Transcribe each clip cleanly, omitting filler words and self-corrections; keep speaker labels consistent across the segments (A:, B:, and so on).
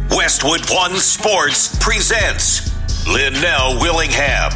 A: Westwood One Sports presents Linnell Willingham.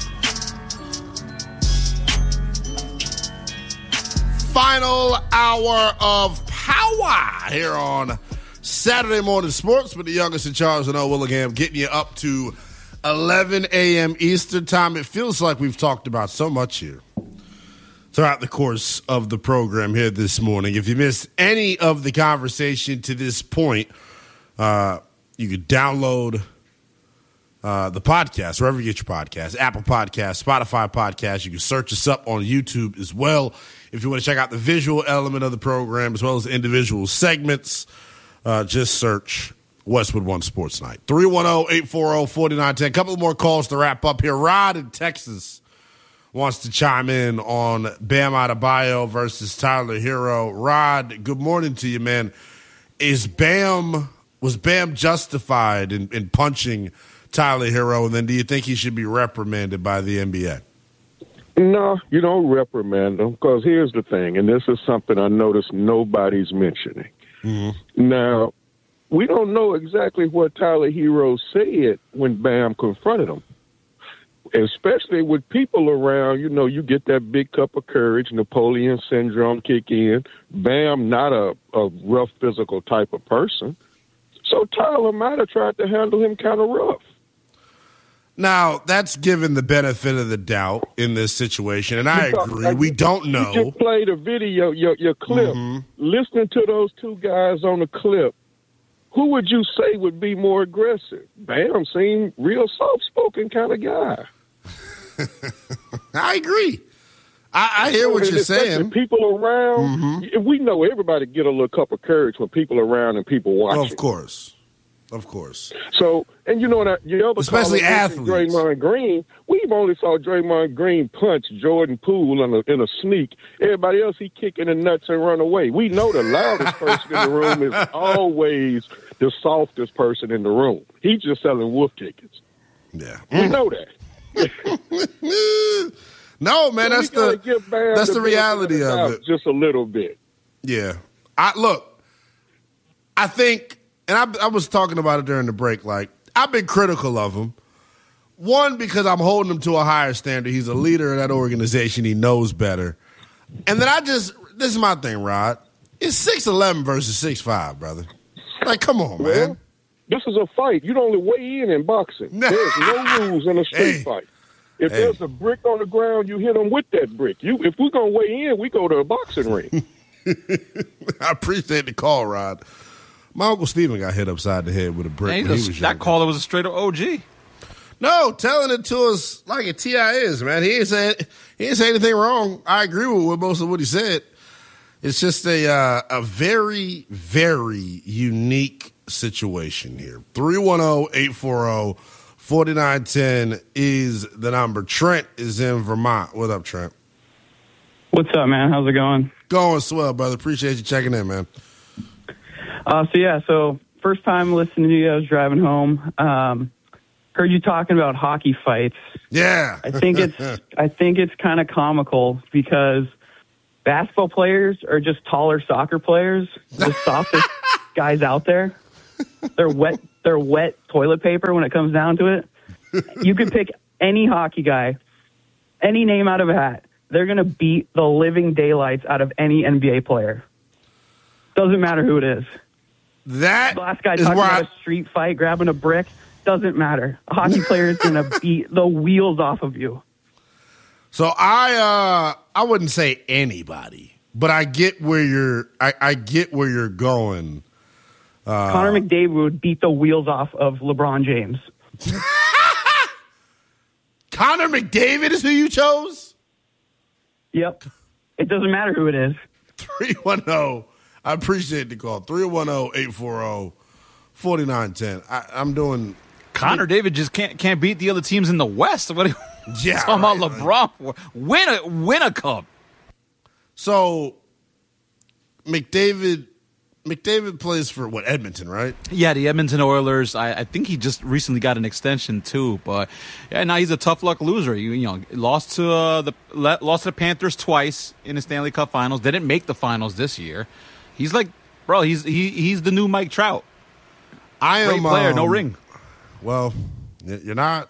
B: Final hour of power here on Saturday Morning Sports with the youngest in charge, Linnell Willingham, getting you up to 11 a.m. Eastern time. It feels like we've talked about so much here throughout the course of the program here this morning. If you missed any of the conversation to this point, you could download the podcast, wherever you get your podcast, Apple Podcasts, Spotify Podcasts. You can search us up on YouTube as well. If you want to check out the visual element of the program as well as the individual segments, just search Westwood One Sports Night. 310-840-4910. A couple more calls to wrap up here. Rod in Texas wants to chime in on Bam Adebayo versus Tyler Hero. Rod, good morning to you, man. Was Bam justified in punching Tyler Hero, and then do you think he should be reprimanded by the NBA?
C: No, you don't reprimand him, because here's the thing, and this is something I noticed nobody's mentioning. Mm-hmm. Now, we don't know exactly what Tyler Hero said when Bam confronted him. Especially with people around, you get that big cup of courage, Napoleon syndrome kick in. Bam, not a rough physical type of person. So Tyler might have tried to handle him kind of rough.
B: Now, that's given the benefit of the doubt in this situation, and I agree. We don't know.
C: You just played a video, your clip. Mm-hmm. Listening to those two guys on the clip, who would you say would be more aggressive? Bam seemed real soft-spoken kind of guy.
B: I agree. I hear what you're saying.
C: People around, we know everybody get a little cup of courage when people around and people watching.
B: Of course.
C: So, and you know what?
B: Especially athletes.
C: Draymond Green, we've only saw Draymond Green punch Jordan Poole in a sneak. Everybody else, he kick in the nuts and run away. We know the loudest person in the room is always the softest person in the room. He's just selling wolf tickets.
B: Yeah.
C: We know that.
B: No, man, that's the reality of it.
C: Just a little bit.
B: Yeah. I think, and I was talking about it during the break, like, I've been critical of him. One, because I'm holding him to a higher standard. He's a leader of that organization. He knows better. And then this is my thing, Rod. It's 6'11" versus 6'5", brother. Like, come on, man.
C: This is a fight. You'd only weigh in boxing. There's no rules in a street fight. If there's a brick on the ground, you hit them with that brick. If we're going to weigh in, we go to a boxing ring.
B: I appreciate the call, Rod. My Uncle Steven got hit upside the head with a brick.
D: That caller was a straight-up OG.
B: No, telling it to us like a T.I. is, man. He ain't say anything wrong. I agree with most of what he said. It's just a very, very unique situation here. 310-840-4910 is the number. Trent is in Vermont. What up, Trent?
E: What's up, man? How's it going?
B: Going swell, brother. Appreciate you checking in, man.
E: So first time listening to you, I was driving home. Heard you talking about hockey fights.
B: Yeah.
E: I think it's kind of comical because basketball players are just taller soccer players, the softest guys out there. They're wet toilet paper when it comes down to it. You could pick any hockey guy, any name out of a hat. They're going to beat the living daylights out of any NBA player. Doesn't matter who it is.
B: That
E: the last guy talking about a street fight, grabbing a brick, doesn't matter. A hockey player is going to beat the wheels off of you.
B: So I wouldn't say anybody, but I get where you're going.
E: Connor McDavid would beat the wheels off of LeBron James.
B: Connor McDavid is who you chose?
E: Yep. It doesn't matter who it is.
B: 310. I appreciate the call. 310-840-4910. I'm doing.
D: Connor David just can't beat the other teams in the West. What are you talking about LeBron for? Win a cup.
B: So McDavid plays for Edmonton, right?
D: Yeah, the Edmonton Oilers. I think he just recently got an extension too. But yeah, now he's a tough luck loser. Lost to the Panthers twice in the Stanley Cup Finals. Didn't make the finals this year. He's like, bro, he's the new Mike Trout. Great player, no ring.
B: Well, you're not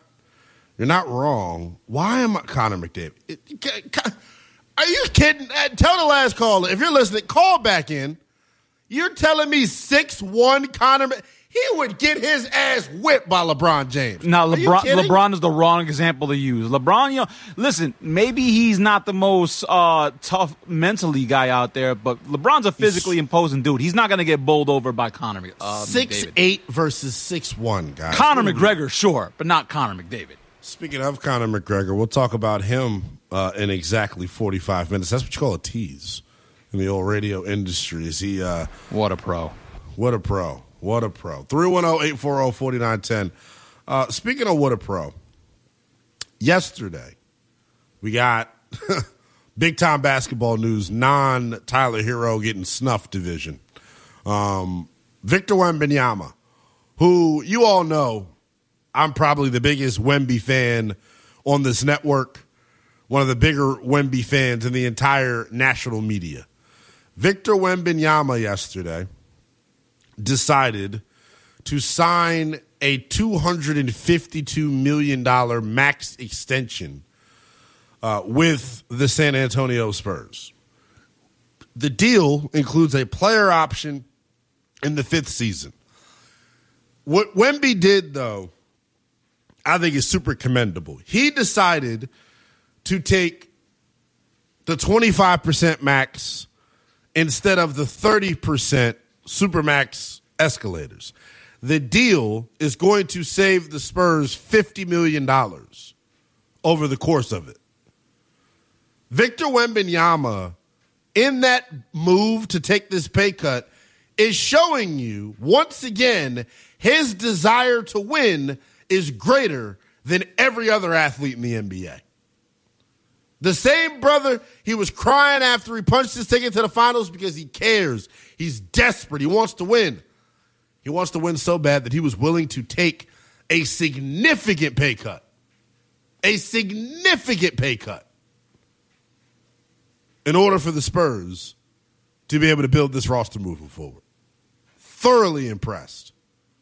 B: wrong. Why am I Connor McDavid? Are you kidding? Tell the last caller, if you're listening, call back in. You're telling me 6'1" Connor McDavid? He would get his ass whipped by LeBron James.
D: Now, LeBron is the wrong example to use. LeBron, listen, maybe he's not the most tough mentally guy out there, but LeBron's a physically imposing dude. He's not going to get bowled over by Connor McDavid.
B: 6'8" versus 6'1", guys.
D: Conor McGregor, sure, but not Connor McDavid.
B: Speaking of Conor McGregor, we'll talk about him in exactly 45 minutes. That's what you call a tease in the old radio industry. Is he?
D: What a pro.
B: What a pro. What a pro. 310-840-4910. Speaking of what a pro, yesterday we got big-time basketball news, non-Tyler Hero getting snuffed division. Victor Wembanyama, who you all know I'm probably the biggest Wemby fan on this network, one of the bigger Wemby fans in the entire national media. Victor Wembanyama yesterday decided to sign a $252 million max extension with the San Antonio Spurs. The deal includes a player option in the 5th season. What Wemby did, though, I think is super commendable. He decided to take the 25% max instead of the 30% Supermax escalators. The deal is going to save the Spurs $50 million over the course of it. Victor Wembanyama, in that move to take this pay cut, is showing you, once again, his desire to win is greater than every other athlete in the NBA. The same brother, he was crying after he punched his ticket to the finals because he cares. He's desperate. He wants to win. He wants to win so bad that he was willing to take a significant pay cut. A significant pay cut in order for the Spurs to be able to build this roster moving forward. Thoroughly impressed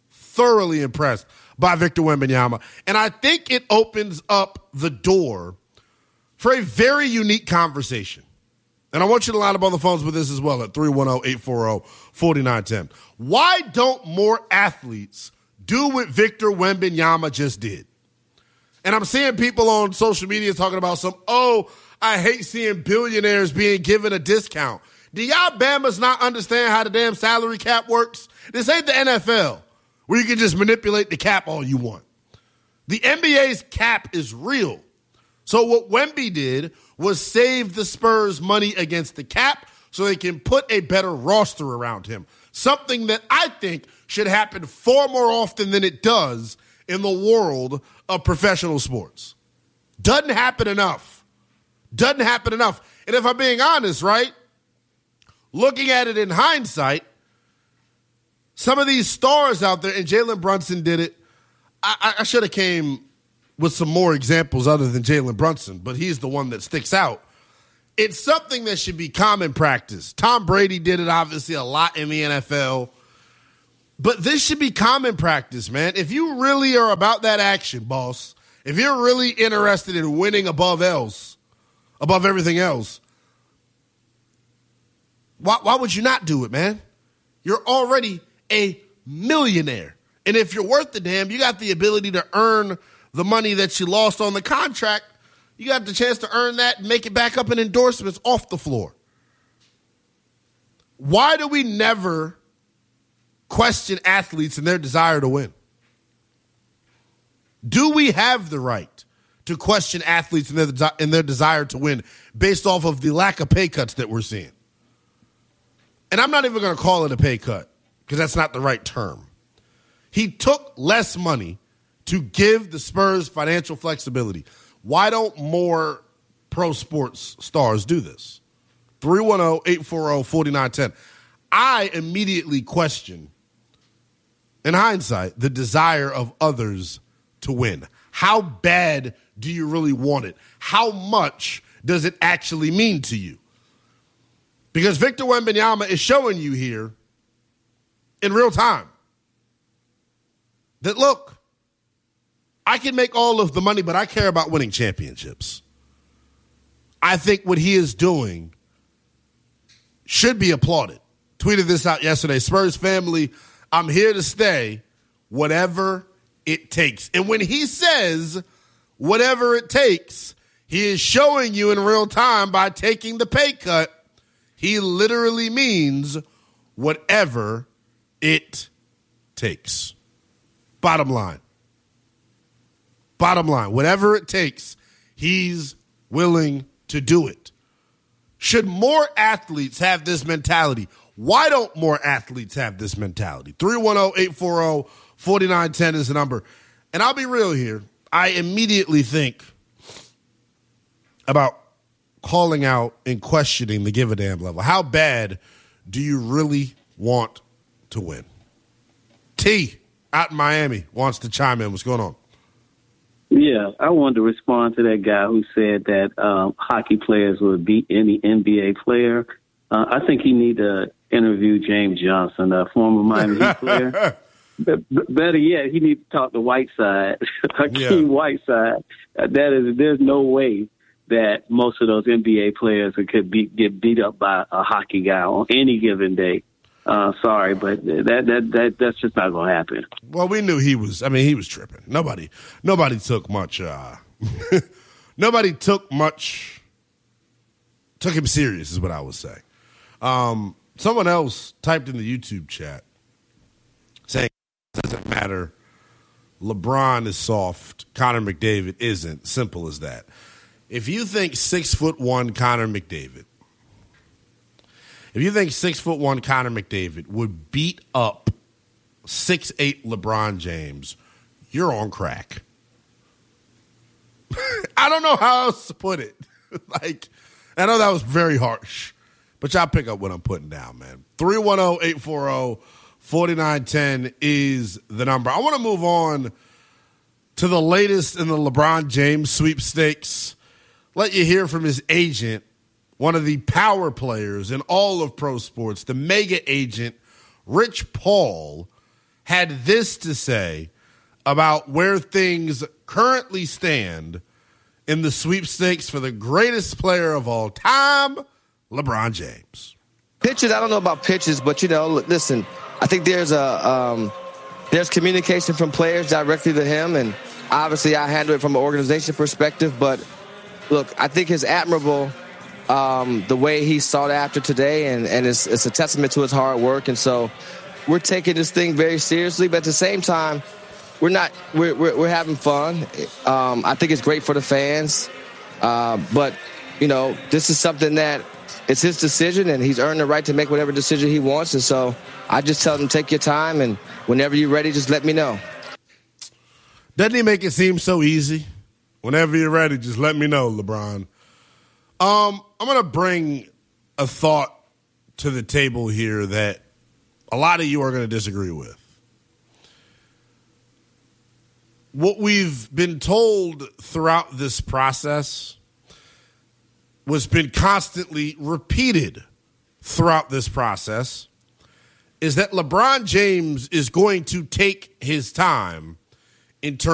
B: by Victor Wembanyama. And I think it opens up the door for a very unique conversation. And I want you to line up on the phones with this as well at 310-840-4910. Why don't more athletes do what Victor Wembanyama just did? And I'm seeing people on social media talking about I hate seeing billionaires being given a discount. Do y'all Bamas not understand how the damn salary cap works? This ain't the NFL where you can just manipulate the cap all you want. The NBA's cap is real. So what Wemby did was save the Spurs money against the cap so they can put a better roster around him. Something that I think should happen far more often than it does in the world of professional sports. Doesn't happen enough. And if I'm being honest, right, looking at it in hindsight, some of these stars out there, and Jalen Brunson did it, I should have came with some more examples other than Jalen Brunson, but he's the one that sticks out. It's something that should be common practice. Tom Brady did it obviously a lot in the NFL, but this should be common practice, man. If you really are about that action, boss, if you're really interested in winning above everything else, why would you not do it, man? You're already a millionaire. And if you're worth the damn, you got the ability to earn the money that you lost on the contract. You got the chance to earn that and make it back up in endorsements off the floor. Why do we never question athletes and their desire to win? Do we have the right to question athletes and their desire to win based off of the lack of pay cuts that we're seeing? And I'm not even going to call it a pay cut because that's not the right term. He took less money to give the Spurs financial flexibility. Why don't more pro sports stars do this? 310-840-4910. I immediately question, in hindsight, the desire of others to win. How bad do you really want it? How much does it actually mean to you? Because Victor Wembanyama is showing you here in real time that, look, I can make all of the money, but I care about winning championships. I think what he is doing should be applauded. Tweeted this out yesterday. Spurs family, I'm here to stay, whatever it takes. And when he says whatever it takes, he is showing you in real time by taking the pay cut. He literally means whatever it takes. Bottom line, whatever it takes, he's willing to do it. Should more athletes have this mentality? Why don't more athletes have this mentality? 310-840-4910 is the number. And I'll be real here. I immediately think about calling out and questioning the give a damn level. How bad do you really want to win? T out in Miami wants to chime in. What's going on?
F: Yeah, I wanted to respond to that guy who said that hockey players would beat any NBA player. I think he need to interview James Johnson, a former Miami Heat player. Better yet, he need to talk to Whiteside, Hakeem Whiteside. There's no way that most of those NBA players could get beat up by a hockey guy on any given day. Sorry, but that's just not going to happen.
B: Well, we knew he was tripping. Nobody took much. Nobody took him serious is what I would say. Someone else typed in the YouTube chat saying it doesn't matter. LeBron is soft. Connor McDavid isn't. Simple as that. If you think 6'1" Connor McDavid would beat up 6'8" LeBron James, you're on crack. I don't know how else to put it. I know that was very harsh, but y'all pick up what I'm putting down, man. 310-840-4910 is the number. I want to move on to the latest in the LeBron James sweepstakes. Let you hear from his agent, one of the power players in all of pro sports, the mega agent, Rich Paul, had this to say about where things currently stand in the sweepstakes for the greatest player of all time, LeBron James.
G: Pitches, I don't know about pitches, but, listen, I think there's communication from players directly to him, and obviously I handle it from an organization perspective, but look, I think it's admirable the way he sought after today, and it's a testament to his hard work. And so we're taking this thing very seriously, but at the same time, we're having fun. I think it's great for the fans. But, this is something that it's his decision, and he's earned the right to make whatever decision he wants. And so I just tell him, take your time, and whenever you're ready, just let me know.
B: Doesn't he make it seem so easy? Whenever you're ready, just let me know, LeBron. I'm going to bring a thought to the table here that a lot of you are going to disagree with. What we've been told throughout this process was been constantly repeated throughout this process is that LeBron James is going to take his time in terms